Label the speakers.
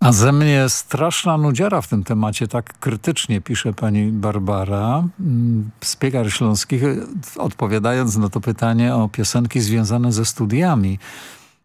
Speaker 1: A ze mnie straszna nudziara w tym temacie, tak krytycznie pisze pani Barbara z Piekar Śląskich, odpowiadając na to pytanie o piosenki związane ze studiami.